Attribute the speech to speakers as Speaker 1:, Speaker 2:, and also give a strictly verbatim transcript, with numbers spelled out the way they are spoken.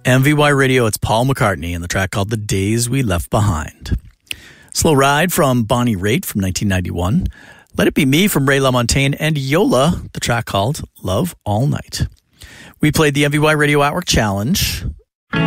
Speaker 1: M V Y Radio, it's Paul McCartney and the track called The Days We Left Behind. Slow Ride from Bonnie Raitt from nineteen ninety-one. Let It Be Me from Ray LaMontagne, and Yola, the track called Love All Night. We played the M V Y Radio Hour Challenge.